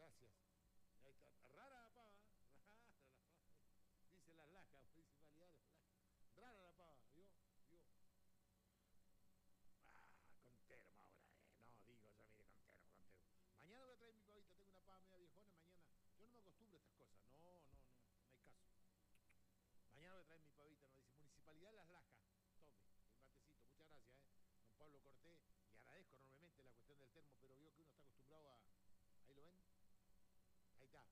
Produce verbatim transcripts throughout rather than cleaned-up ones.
gracias. Ahí está. Rara la pava, rara la pava. Dice las lajas, municipalidad de las lajas. Rara la pava, ¿vio? ¿Vio? Ah, con termo ahora, eh. No, digo, ya mire, con termo, con termo. Mañana voy a traer mi pavita, tengo una pava media viejona, mañana. Yo no me acostumbro a estas cosas, no, no, no, no hay caso. Mañana voy a traer mi pavita, nos dice, Municipalidad de Las Lajas. Tome, el matecito, muchas gracias, eh. Don Pablo Cortés, le agradezco enormemente la cuestión del termo, pero veo que uno está acostumbrado a... ¿Ahí lo ven? Ahí está.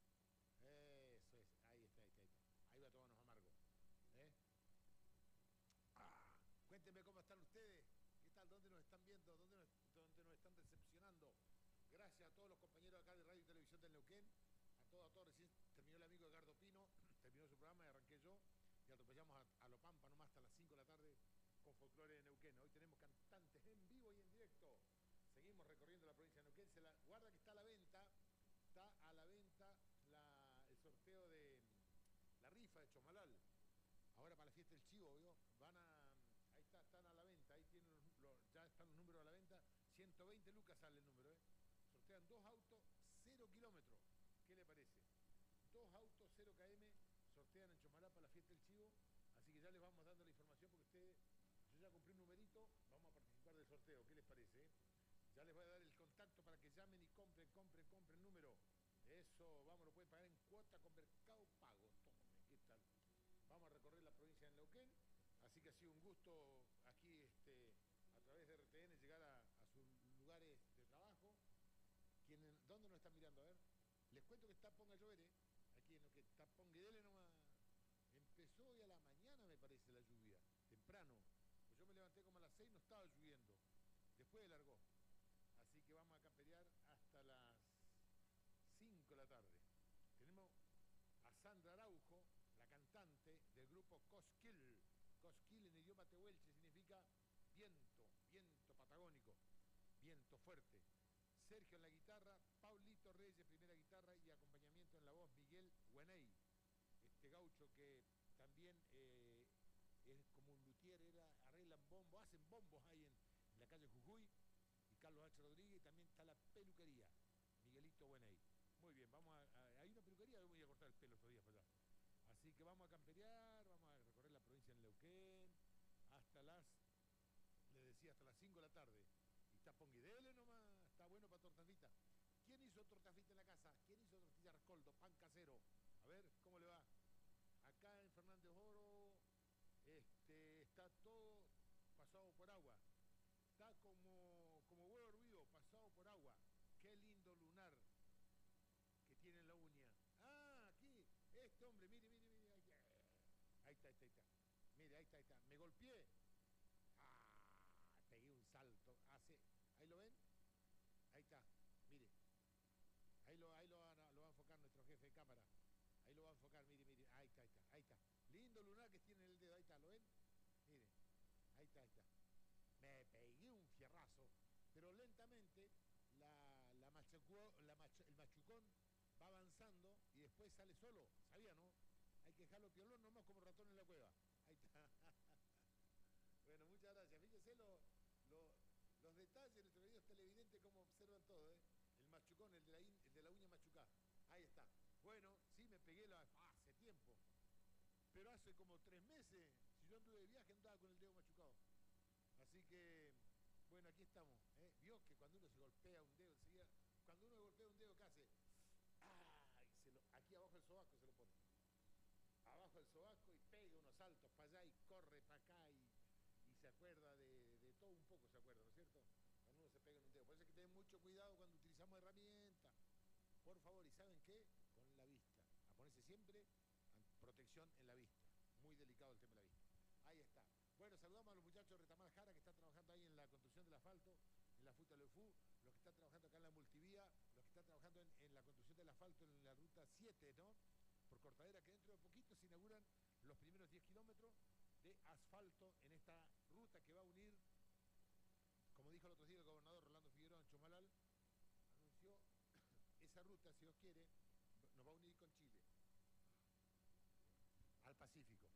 Eso es, ahí está, ahí está, ahí está. Ahí va a tomarnos amargo. ¿Eh? Ah, cuéntenme cómo están ustedes. ¿Qué tal? ¿Dónde nos están viendo? ¿Dónde nos, dónde nos están recepcionando? Gracias a todos los compañeros acá de Radio y Televisión del Neuquén. A todos, a todos. Recién terminó el amigo Edgardo Pino, terminó su programa y arranqué yo. Y atropellamos a, a Lo Pampa nomás hasta las cinco de la tarde con Folclore de Neuquén. Hoy tenemos cantantes en vivo y en directo. Seguimos recorriendo la provincia de Neuquén. Se la, guarda que está a la venta, está a la venta la, el sorteo de la rifa de Chomalal. Ahora para la fiesta del Chivo, ¿vio? Van a... Ahí está, están a la venta, ahí tienen los, los, ya están los números a la venta. ciento veinte lucas sale el número, ¿eh? Sortean dos autos, cero kilómetros. ¿Qué le parece? Dos autos, cero kilómetros, sortean en Chomalá para la fiesta del Chivo. Así que ya les vamos dando la información porque ustedes... Yo ya compré un numerito, vamos a participar del sorteo. ¿Qué les parece? Eh? Ya les voy a dar el contacto para que llamen y compren, compren, compren el número. Eso, vamos, lo pueden pagar en cuota con Mercado Pago. Tómame, ¿qué tal? Vamos a recorrer la provincia de Neuquén, así que ha sido un gusto aquí este, a través de R T N llegar a, a sus lugares de trabajo. ¿Quién, ¿Dónde nos están mirando? A ver, les cuento que está Ponga a llover, ¿eh? Aquí en lo que está Ponga y dele nomás. Empezó hoy a la mañana, me parece, la lluvia, temprano. Pues yo me levanté como a las seis, no estaba lloviendo. Después largó. Así que vamos a camperear hasta las cinco de la tarde. Tenemos a Sandra Araujo, la cantante del grupo Cosquil. Cosquil en idioma tehuelche significa viento, viento patagónico, viento fuerte. Sergio en la guitarra, Paulito Reyes, primera guitarra y acompañamiento en la voz, Miguel Hueney. Este gaucho que también eh, es como un luthier, era, arreglan bombos, hacen bombos ahí en, en la calle Jujuy. Y Carlos H. Rodríguez, y también está la peluquería, Miguelito Hueney. Muy bien, vamos a, a, hay una peluquería, yo voy a cortar el pelo estos días para allá. Así que vamos a camperear, vamos a recorrer la provincia de Neuquén, hasta las, les decía, hasta las cinco de la tarde. Y está Ponguidele nomás, está bueno para tortafita. ¿Quién hizo tortafita en la casa? ¿Quién hizo tortilla Arcoldo, pan casero? A ver, ¿cómo le va? Acá en Fernández Oro, este, está todo pasado por agua. Está como, como huevo hervido, pasado por agua. Qué lindo lunar que tiene en la uña. Ah, aquí, este hombre, mire, mire, mire. Ahí, ahí está, ahí está, ahí está. Mire, ahí está, ahí está. Me golpeé. Ah, pegué un salto. Hace, ahí lo ven. Ahí está, mire. Ahí lo, ahí lo, va, lo va a enfocar nuestro jefe de cámara. Ahí lo va a enfocar, mire, mire. Ahí está, ahí está, ahí está. Lindo lunar que tiene en el dedo. Ahí está, ¿lo ven? Mire. Ahí está, ahí está. Me pegué un fierrazo, pero lentamente la, la machucó, la machu, el machucón va avanzando y después sale solo, ¿sabía, no? Hay que dejarlo piolón nomás como ratón en la cueva. Ahí está. Bueno, muchas gracias. Fíjense lo, lo, los detalles de nuestros videos televidentes, como observan todo, ¿eh? El machucón, el de, la in, el de la uña machucá. Ahí está. Bueno, sí, me pegué la, hace tiempo, pero hace como tres meses, si yo anduve de viaje, andaba con el dedo machucado. Así que, bueno, aquí estamos. ¿eh? Vio que cuando uno se golpea un dedo, enseguida, cuando uno golpea un dedo, ¿qué hace? ¡Ay! Se lo, aquí abajo del sobaco se lo pone. Abajo del sobaco y pega unos saltos para allá y corre para acá y, y se acuerda de, de todo un poco, se acuerda, ¿no es cierto? Cuando uno se pega en un dedo. Por eso hay que tener mucho cuidado cuando utilizamos herramientas. Por favor, ¿y saben qué? Con la vista. A ponerse siempre protección en la vista. Muy delicado el tema de la vista. Ahí está. Bueno, saludamos a los muchachos de Retamal Jara que están trabajando ahí en la construcción del asfalto, en la Futa Lefú, los que están trabajando acá en la multivía, los que están trabajando en, en la construcción del asfalto en la ruta siete, ¿no? Por Cortadera, que dentro de poquito se inauguran los primeros diez kilómetros de asfalto en esta ruta que va a unir, como dijo el otro día el gobernador Rolando Figueroa en Chomalal, anunció esa ruta, si Dios quiere, nos va a unir con Chile, al Pacífico.